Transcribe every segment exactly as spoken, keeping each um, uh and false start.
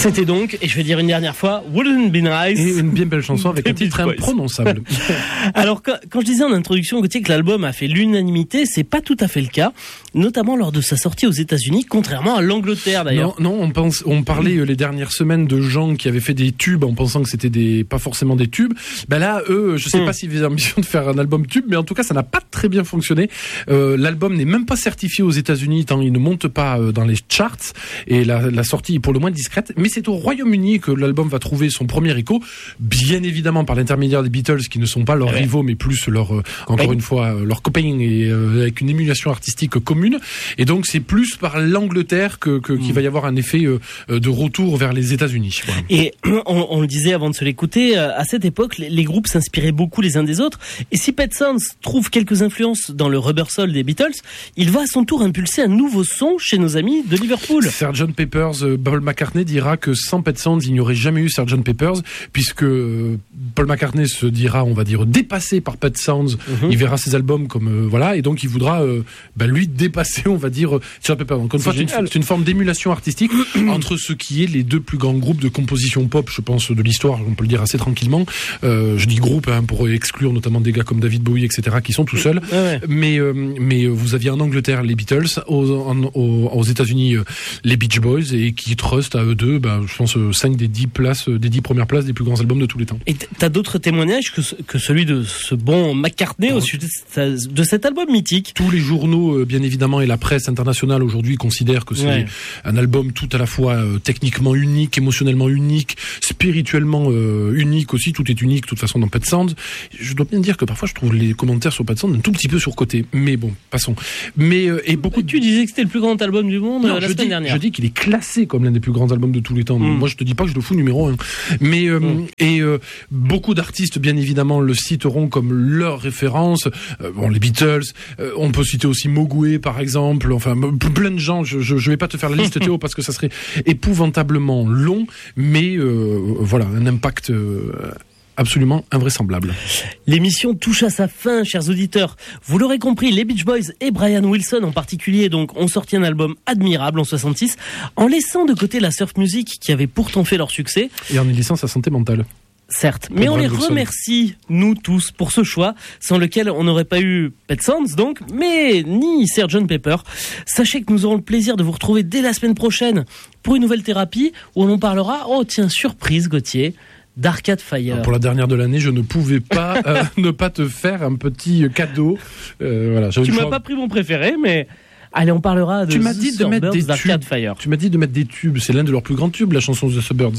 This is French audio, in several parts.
C'était donc, et je vais dire une dernière fois, Wouldn't Be Nice. Et une bien belle chanson avec un titre imprononçable. Alors, quand, quand je disais en introduction, Gauthier, que l'album a fait l'unanimité, c'est pas tout à fait le cas, notamment lors de sa sortie aux États-Unis, contrairement à l'Angleterre d'ailleurs. Non, non, on pense, on parlait euh, les dernières semaines de gens qui avaient fait des tubes en pensant que c'était des, pas forcément des tubes. Ben là, eux, je sais mmh. pas s'ils avaient l'ambition de faire un album tube, mais en tout cas, ça n'a pas très bien fonctionné. Euh, l'album n'est même pas certifié aux États-Unis tant il ne monte pas euh, dans les charts, et la, la sortie est pour le moins discrète. Mais c'est au Royaume-Uni que l'album va trouver son premier écho, bien évidemment par l'intermédiaire des Beatles, qui ne sont pas leurs ouais. rivaux, mais plus leur, euh, encore ouais. une fois, euh, leurs copains, et euh, avec une émulation artistique commune. Et donc c'est plus par l'Angleterre que, que mmh. qu'il va y avoir un effet euh, de retour vers les États-Unis. Voilà. Et on, on le disait avant de se l'écouter, à cette époque, les, les groupes s'inspiraient beaucoup les uns des autres. Et si Pet Sounds trouve quelques influences dans le rubber soul des Beatles, il va à son tour impulser un nouveau son chez nos amis de Liverpool. sergeant Pepper's, euh, Paul McCartney dira que sans Pet Sounds, il n'y aurait jamais eu sergeant Pepper's, puisque euh, Paul McCartney se dira, on va dire, dépassé par Pet Sounds. Mm-hmm. Il verra ses albums comme euh, voilà, et donc il voudra euh, bah, lui dépasser, on va dire, euh, sergeant Pepper. Donc une fois, c'est une, c'est une forme d'émulation artistique entre ce qui est les deux plus grands groupes de composition pop, je pense, de l'histoire. On peut le dire assez tranquillement. Euh, je dis groupe hein, pour exclure notamment des gars comme David Bowie, et cetera, qui sont tout seuls. Ouais, ouais. Mais euh, mais vous aviez en Angleterre les Beatles, aux, en, aux, aux États-Unis euh, les Beach Boys, et qui trustent à eux deux, bah, je pense euh, cinq des dix places, euh, des dix premières places des plus grands albums de tous les temps. Et t'as d'autres témoignages que que celui de ce bon McCartney ouais. au sujet de cet album mythique. Tous les journaux, euh, bien évidemment, et la presse internationale aujourd'hui considèrent que c'est ouais. un album tout à la fois euh, techniquement unique, émotionnellement unique, spirituellement euh, unique aussi. Tout est unique de toute façon dans Pet Sounds. Je dois bien dire que parfois je trouve les commentaires sur Pet Sounds un tout petit peu surcotés, mais bon, passons. Mais euh, et beaucoup. Tu disais que c'était le plus grand album du monde non, la je semaine dis, dernière. Je dis qu'il est classé comme l'un des plus grands albums de tous les temps. Mm. Moi, je te dis pas que je le fous numéro un, mais euh, mm. et euh, beaucoup d'artistes, bien évidemment, le citeront comme leur référence. Euh, bon, les Beatles. Euh, on peut citer aussi Mogwai, par exemple. Enfin, plein de gens. Je, je, je vais pas te faire la liste, Théo, parce que ça serait épouvantablement long, mais euh, voilà, un impact euh, absolument invraisemblable. L'émission touche à sa fin, chers auditeurs. Vous l'aurez compris, les Beach Boys et Brian Wilson en particulier donc ont sorti un album admirable en soixante-six, en laissant de côté la surf music qui avait pourtant fait leur succès. Et en y laissant sa santé mentale. Certes, mais on les remercie, nous tous, pour ce choix, sans lequel on n'aurait pas eu Pet Sounds, donc, mais ni sergeant Pepper. Sachez que nous aurons le plaisir de vous retrouver dès la semaine prochaine pour une nouvelle thérapie où l'on parlera, oh tiens, surprise Gauthier, d'Arcade Fire. Pour la dernière de l'année, je ne pouvais pas euh, ne pas te faire un petit cadeau. Euh, voilà, tu m'as choix... pas pris mon préféré, mais... Allez, on parlera de tu m'as dit de mettre des d'Arcade Fire. Tu m'as dit de mettre des tubes. C'est l'un de leurs plus grands tubes, la chanson The Suburbs.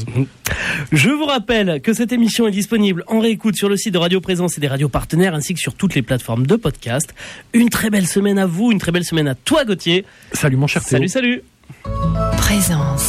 Je vous rappelle que cette émission est disponible en réécoute sur le site de Radio Présence et des radios partenaires, ainsi que sur toutes les plateformes de podcast. Une très belle semaine à vous, une très belle semaine à toi, Gauthier. Salut, mon cher Théo. Salut, salut. Présence.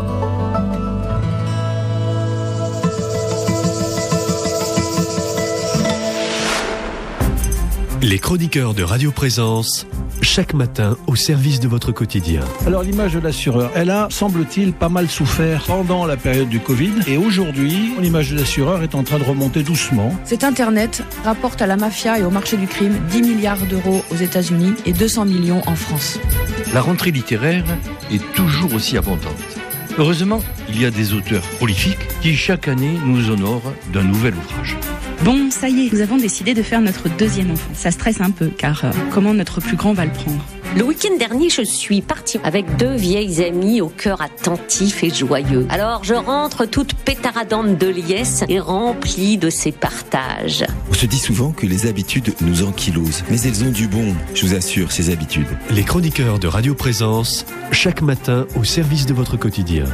Les chroniqueurs de Radio Présence, chaque matin au service de votre quotidien. Alors l'image de l'assureur, elle a, semble-t-il, pas mal souffert pendant la période du Covid. Et aujourd'hui, l'image de l'assureur est en train de remonter doucement. Cet Internet rapporte à la mafia et au marché du crime dix milliards d'euros aux États-Unis et deux cents millions en France. La rentrée littéraire est toujours aussi abondante. Heureusement, il y a des auteurs prolifiques qui chaque année nous honorent d'un nouvel ouvrage. Bon, ça y est, nous avons décidé de faire notre deuxième enfant. Ça stresse un peu, car euh, comment notre plus grand va le prendre ? Le week-end dernier, je suis partie avec deux vieilles amies au cœur attentif et joyeux. Alors, je rentre toute pétaradante de liesse et remplie de ces partages. On se dit souvent que les habitudes nous ankylosent, mais elles ont du bon, je vous assure, ces habitudes. Les chroniqueurs de Radio Présence, chaque matin au service de votre quotidien.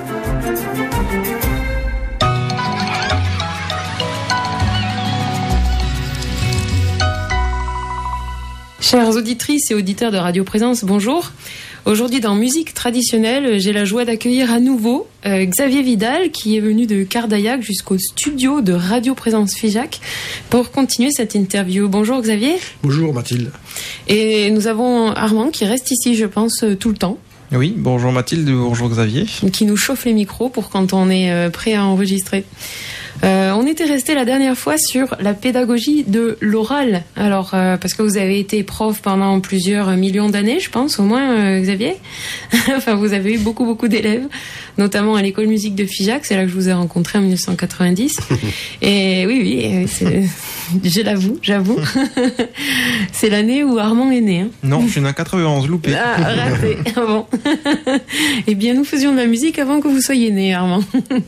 Chères auditrices et auditeurs de Radio Présence, bonjour. Aujourd'hui, dans Musique traditionnelle, j'ai la joie d'accueillir à nouveau euh, Xavier Vidal, qui est venu de Cardaillac jusqu'au studio de Radio Présence Figeac pour continuer cette interview. Bonjour Xavier. Bonjour Mathilde. Et nous avons Armand qui reste ici, je pense, tout le temps. Oui, bonjour Mathilde, bonjour Xavier. Qui nous chauffe les micros pour quand on est prêt à enregistrer. Euh, on était resté la dernière fois sur la pédagogie de l'oral. Alors, euh, parce que vous avez été prof pendant plusieurs millions d'années, je pense, au moins, euh, Xavier. Enfin, vous avez eu beaucoup, beaucoup d'élèves, notamment à l'école musique de Figeac. C'est là que je vous ai rencontré en dix-neuf cent quatre-vingt-dix. Et oui, oui, c'est, je l'avoue, j'avoue. C'est l'année où Armand est né. Hein. Non, je suis né en quatre-vingt-onze, loupé. Ah, raté. Ah bon. Eh bien, nous faisions de la musique avant que vous soyez né, Armand.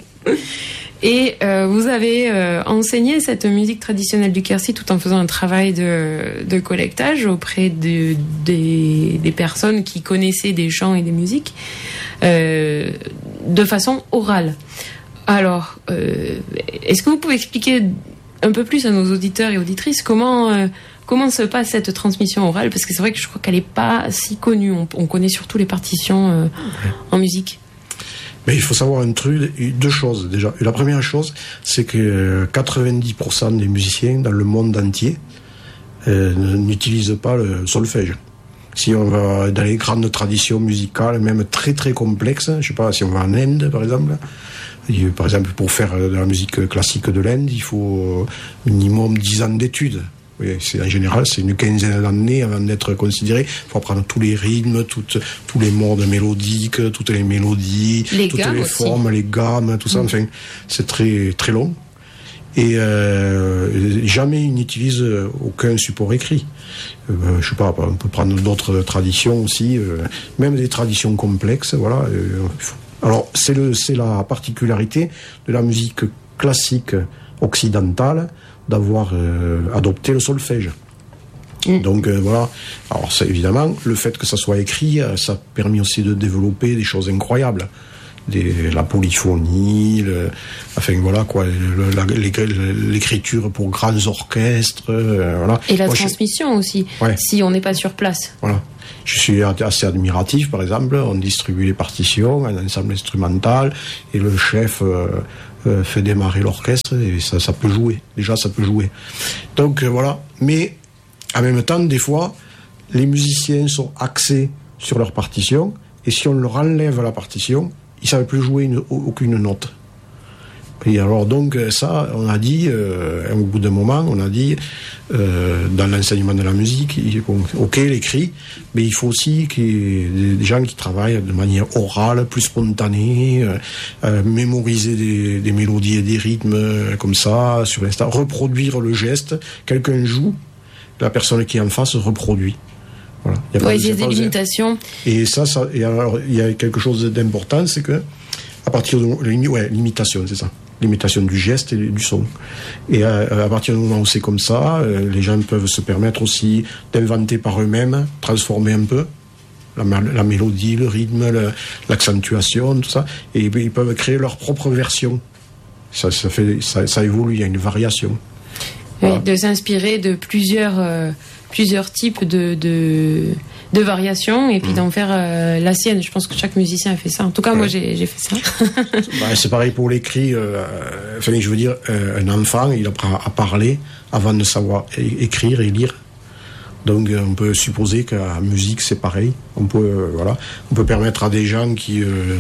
Et euh, vous avez euh, enseigné cette musique traditionnelle du Quercy tout en faisant un travail de, de collectage auprès de, des, des personnes qui connaissaient des chants et des musiques euh, de façon orale. Alors, euh, est-ce que vous pouvez expliquer un peu plus à nos auditeurs et auditrices comment, euh, comment se passe cette transmission orale ? Parce que c'est vrai que je crois qu'elle n'est pas si connue. On, on connaît surtout les partitions euh, en musique. Mais il faut savoir un truc, deux choses déjà. La première chose, c'est que quatre-vingt-dix pour cent des musiciens dans le monde entier euh, n'utilisent pas le solfège. Si on va dans les grandes traditions musicales, même très très complexes, je sais pas, si on va en Inde par exemple, par exemple pour faire de la musique classique de l'Inde, il faut minimum dix ans d'études. Oui, c'est, en général, c'est une quinzaine d'années avant d'être considéré. Il faut apprendre tous les rythmes, toutes, tous les modes mélodiques, toutes les mélodies, les toutes les aussi. formes, les gammes, tout ça. Mmh. Enfin, c'est très, très long. Et euh, jamais ils n'utilisent aucun support écrit. Euh, je sais pas, on peut prendre d'autres traditions aussi, euh, même des traditions complexes. Voilà. Euh, alors, c'est, le, c'est la particularité de la musique classique occidentale, d'avoir euh, adopté le solfège. Mmh. Donc euh, voilà. Alors c'est évidemment le fait que ça soit écrit, euh, ça a permis aussi de développer des choses incroyables, des, la polyphonie, le, enfin voilà quoi, le, la, l'écriture pour grands orchestres, euh, voilà. Et la Moi, transmission je... aussi, ouais. Si on n'est pas sur place. Voilà. Je suis assez admiratif, par exemple, on distribue les partitions, un ensemble instrumental, et le chef euh, euh, fait démarrer l'orchestre, et ça, ça peut jouer. Déjà, ça peut jouer. Donc, euh, voilà. Mais, en même temps, des fois, les musiciens sont axés sur leur partition, et si on leur enlève la partition, ils ne savent plus jouer une, aucune note. Et alors donc ça, on a dit, euh, au bout d'un moment, on a dit, euh, dans l'enseignement de la musique, bon, ok l'écrit, mais il faut aussi qu'il y ait des gens qui travaillent de manière orale, plus spontanée, euh, euh, mémoriser des, des mélodies et des rythmes euh, comme ça, sur l'instant, reproduire le geste, quelqu'un joue, la personne qui est en face reproduit. Voilà. Il y a, ouais, il y a des limitations. Et ça, ça, et alors il y a quelque chose d'important, c'est que à partir de ouais, l'imitation, c'est ça. L'imitation du geste et du son. Et à, à partir du moment où c'est comme ça, euh, les gens peuvent se permettre aussi d'inventer par eux-mêmes, transformer un peu la, la mélodie, le rythme, le, l'accentuation, tout ça, et ils peuvent créer leur propre version. Ça, ça, fait, ça, ça évolue, il y a une variation. Voilà. Oui, de s'inspirer de plusieurs, euh, plusieurs types de... de... de variations et puis mmh. d'en faire euh, la sienne. Je pense que chaque musicien a fait ça. En tout cas, ouais. moi, j'ai, j'ai fait ça. bah, c'est pareil pour l'écrit. Euh, enfin, je veux dire, euh, un enfant, il apprend à parler avant de savoir é- écrire et lire. Donc, euh, on peut supposer qu'à la musique, c'est pareil. On peut, euh, voilà, on peut permettre à des gens qui... Euh,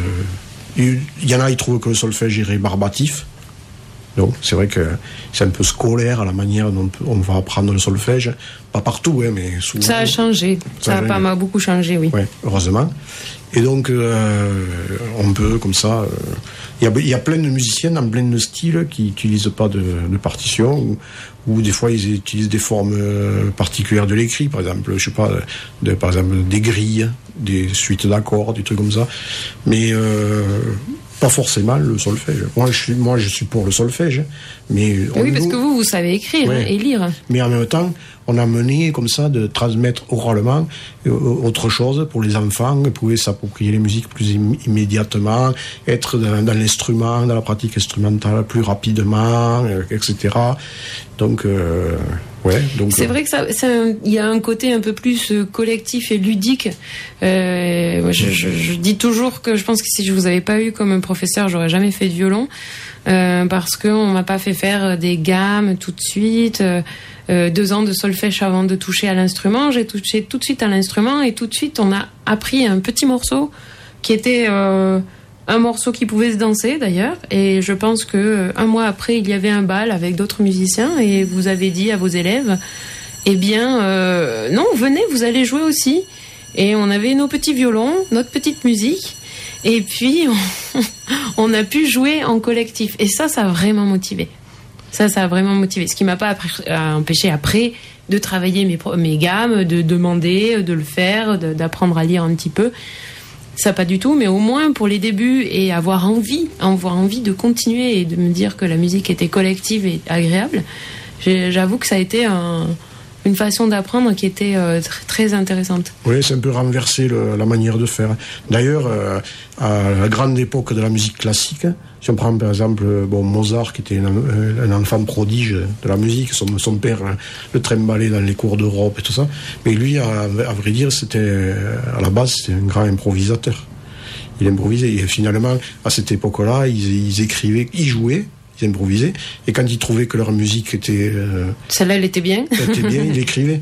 il y en a, ils trouvent que le solfège est rébarbatif. Donc, c'est vrai que c'est un peu scolaire à la manière dont on va apprendre le solfège. Pas partout, hein, mais souvent. Ça a changé. Ça, ça a pas mal beaucoup changé, oui. Oui, heureusement. Et donc, euh, on peut, comme ça... Il euh, y, y a plein de musiciens dans plein de styles qui n'utilisent pas de, de partition, ou, ou des fois, ils utilisent des formes particulières de l'écrit, par exemple, je sais pas, de, par exemple, des grilles, des suites d'accords, des trucs comme ça. Mais... Euh, pas forcément le solfège. Moi je, suis, moi, je suis pour le solfège. Mais oui, parce nous, que vous, vous savez écrire ouais, hein, et lire. Mais en même temps, on a mené comme ça de transmettre oralement autre chose pour les enfants, pouvoir s'approprier les musiques plus immédiatement, être dans, dans l'instrument, dans la pratique instrumentale plus rapidement, et cetera. Donc, euh, ouais. Donc, c'est vrai que ça, il y a un côté un peu plus collectif et ludique. Euh, moi, je, je, je dis toujours que je pense que si je vous avais pas eu comme un professeur, j'aurais jamais fait de violon. Euh, parce qu'on m'a pas fait faire des gammes tout de suite, euh, euh, deux ans de solfège avant de toucher à l'instrument. J'ai touché tout de suite à l'instrument et tout de suite on a appris un petit morceau qui était euh, un morceau qui pouvait se danser d'ailleurs, et je pense que un mois après il y avait un bal avec d'autres musiciens et vous avez dit à vos élèves, eh bien euh, non, venez, vous allez jouer aussi. Et on avait nos petits violons, notre petite musique, et puis on, on a pu jouer en collectif. Et ça, ça a vraiment motivé. Ça, ça a vraiment motivé. Ce qui m'a pas après, euh, empêché après de travailler mes, mes gammes, de demander, de le faire, de, d'apprendre à lire un petit peu. Ça pas du tout, mais au moins pour les débuts et avoir envie, avoir envie de continuer et de me dire que la musique était collective et agréable, j'avoue que ça a été un, une façon d'apprendre qui était euh, très, très intéressante. Oui, c'est un peu renverser le, la manière de faire. D'ailleurs, euh, à la grande époque de la musique classique, si on prend par exemple bon, Mozart, qui était un, un enfant prodige de la musique, son, son père le trimbalait dans les cours d'Europe et tout ça, mais lui, à, à vrai dire, c'était, à la base, c'était un grand improvisateur. Il improvisait, et finalement, à cette époque-là, ils, ils écrivaient, ils jouaient, ils improvisaient, et quand ils trouvaient que leur musique était... Euh, Celle-là, elle était bien. Elle était bien, ils l'écrivaient.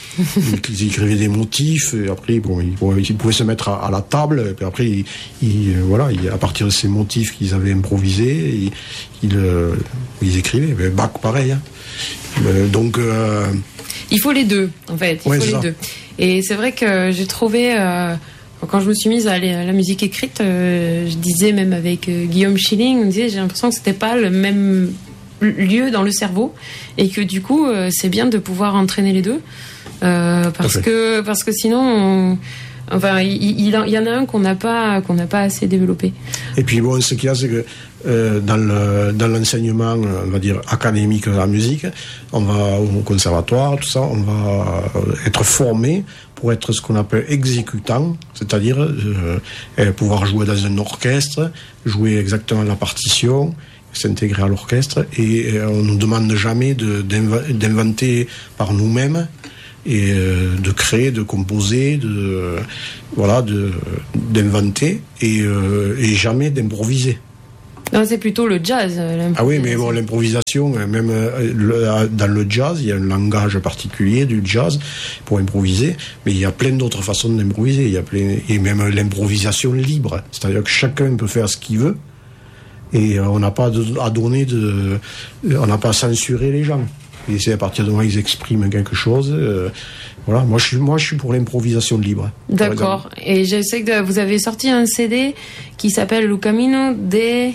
Ils écrivaient des motifs, et après, bon, ils, bon, ils pouvaient se mettre à, à la table, et puis après, ils, ils, voilà, ils, à partir de ces motifs qu'ils avaient improvisés, ils, ils, euh, ils écrivaient. Mais Bach, pareil. Hein. Euh, donc... Euh... Il faut les deux, en fait. Il ouais, faut les ça. deux. Et c'est vrai que j'ai trouvé... Euh, quand je me suis mise à la musique écrite, euh, je disais même avec euh, Guillaume Schilling, on disait, j'ai l'impression que c'était pas le même lieu dans le cerveau, et que du coup, euh, c'est bien de pouvoir entraîner les deux. Euh, parce que parce que sinon on, enfin il, il, il y en a un qu'on n'a pas qu'on n'a pas assez développé. Et puis bon, ce qu'il y a, c'est que euh, dans le dans l'enseignement, on va dire académique de la musique, on va au conservatoire, tout ça, on va être formé pour être ce qu'on appelle exécutant, c'est-à-dire euh, pouvoir jouer dans un orchestre, jouer exactement la partition, s'intégrer à l'orchestre, et on ne nous demande jamais de, d'inventer par nous-mêmes, et euh, de créer, de composer, de euh, voilà, de d'inventer, et, euh, et jamais d'improviser. Non, c'est plutôt le jazz. Ah oui, mais bon, l'improvisation, même euh, le, dans le jazz, il y a un langage particulier du jazz pour improviser, mais il y a plein d'autres façons d'improviser. Il y a plein, et même l'improvisation libre, c'est-à-dire que chacun peut faire ce qu'il veut, et euh, on n'a pas de, à donner de, on n'a pas à censurer les gens. Et c'est à partir du moment où ils expriment quelque chose. Euh, voilà, moi je suis, moi je suis pour l'improvisation libre. D'accord. Et je sais que vous avez sorti un C D qui s'appelle Le Camino de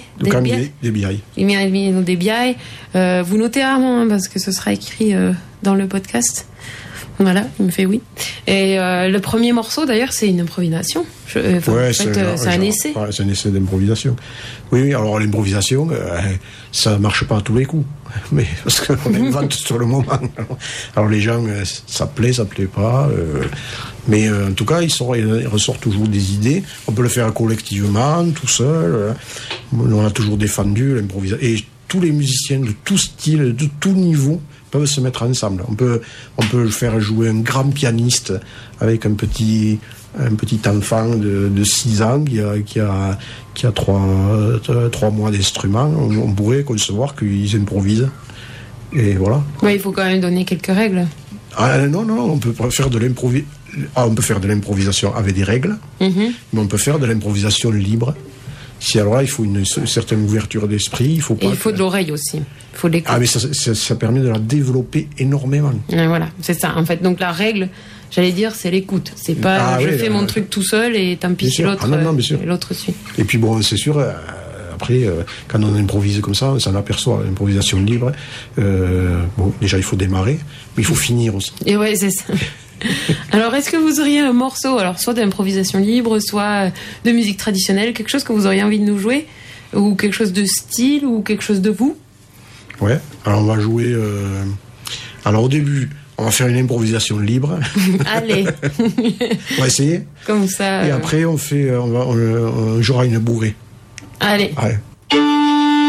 de Biai. Le Camino de Biai. Euh, vous notez rarement, hein, parce que ce sera écrit euh, dans le podcast. Voilà, il me fait oui. Et euh, le premier morceau, d'ailleurs, c'est une improvisation. Je, euh, ouais, en fait, c'est, euh, c'est un essai. Ouais, c'est un essai d'improvisation. Oui, oui, alors l'improvisation, euh, ça marche pas à tous les coups. Mais parce qu'on invente sur le moment. Alors, alors les gens, euh, ça plaît, ça plaît pas. Euh, mais euh, en tout cas, ils, sont, ils ressortent toujours des idées. On peut le faire collectivement, tout seul. Euh, on a toujours défendu l'improvisation. Et tous les musiciens de tout style, de tout niveau, peuvent se mettre ensemble. On peut, on peut faire jouer un grand pianiste avec un petit, un petit enfant de, de six ans qui a, qui a, qui a trois, euh, trois mois d'instrument. On, on pourrait concevoir qu'ils improvisent. Et voilà. Ouais, il faut quand même donner quelques règles. Ah, non, non, non, on peut faire de l'improvi... ah, on peut faire de l'improvisation avec des règles, mm-hmm. mais on peut faire de l'improvisation libre. Si alors là, il faut une, une certaine ouverture d'esprit, il faut pas. Et il faut que... de l'oreille aussi. Il faut de l'écoute. Ah, mais ça, ça, ça permet de la développer énormément. Et voilà, c'est ça. En fait, donc la règle, j'allais dire, c'est l'écoute. C'est pas ah, je oui, fais euh, mon truc tout seul et tant pis si l'autre, ah, non, non, euh, l'autre suit. Et puis bon, c'est sûr. Euh, après, euh, quand on improvise comme ça, on s'en aperçoit. L'improvisation libre. Euh, bon, déjà, il faut démarrer, mais il faut finir aussi. Et ouais, c'est ça. Alors, est-ce que vous auriez un morceau, alors soit d'improvisation libre, soit de musique traditionnelle, quelque chose que vous auriez envie de nous jouer, ou quelque chose de style, ou quelque chose de vous? Ouais. Alors, on va jouer. Euh... Alors, au début, on va faire une improvisation libre. Allez. On va essayer. Comme ça. Et après, on fait, on va, on, on jouera une bourrée. Allez. Allez.